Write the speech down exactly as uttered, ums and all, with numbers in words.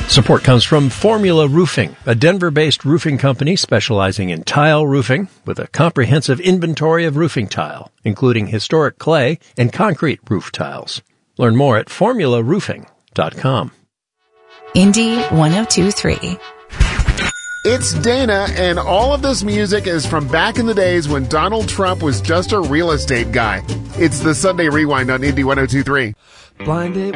Support comes from Formula Roofing, a Denver-based roofing company specializing in tile roofing with a comprehensive inventory of roofing tile, including historic clay and concrete roof tiles. Learn more at formula roofing dot com. Indy one oh two point three. It's Dana, and all of this music is from back in the days when Donald Trump was just a real estate guy. It's the Sunday Rewind on Indy one oh two point three. Blind date